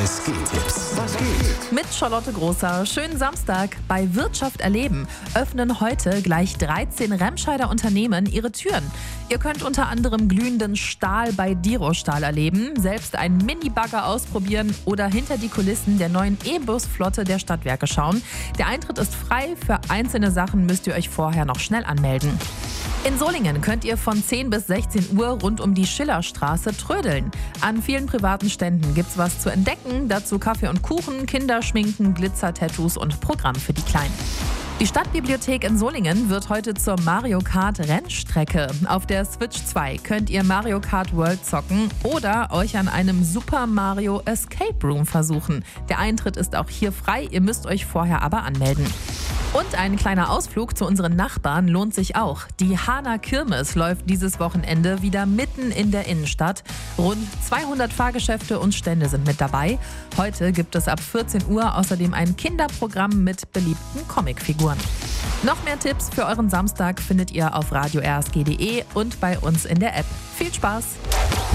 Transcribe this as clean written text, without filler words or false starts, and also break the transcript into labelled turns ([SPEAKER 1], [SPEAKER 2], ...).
[SPEAKER 1] Es geht Tipps. Was geht?
[SPEAKER 2] Mit Charlotte Großer. Schönen Samstag. Bei Wirtschaft erleben öffnen heute gleich 13 Remscheider Unternehmen ihre Türen. Ihr könnt unter anderem glühenden Stahl bei Dirostahl erleben, selbst einen Mini-Bagger ausprobieren oder hinter die Kulissen der neuen E-Bus-Flotte der Stadtwerke schauen. Der Eintritt ist frei. Für einzelne Sachen müsst ihr euch vorher noch schnell anmelden. In Solingen könnt ihr von 10 bis 16 Uhr rund um die Schillerstraße trödeln. An vielen privaten Ständen gibt's was zu entdecken. Dazu Kaffee und Kuchen, Kinderschminken, Glitzer-Tattoos und Programm für die Kleinen. Die Stadtbibliothek in Solingen wird heute zur Mario Kart Rennstrecke. Auf der Switch 2 könnt ihr Mario Kart World zocken oder euch an einem Super Mario Escape Room versuchen. Der Eintritt ist auch hier frei, ihr müsst euch vorher aber anmelden. Und ein kleiner Ausflug zu unseren Nachbarn lohnt sich auch. Die Hahner Kirmes läuft dieses Wochenende wieder mitten in der Innenstadt. Rund 200 Fahrgeschäfte und Stände sind mit dabei. Heute gibt es ab 14 Uhr außerdem ein Kinderprogramm mit beliebten Comicfiguren. Noch mehr Tipps für euren Samstag findet ihr auf radio-rsg.de und bei uns in der App. Viel Spaß!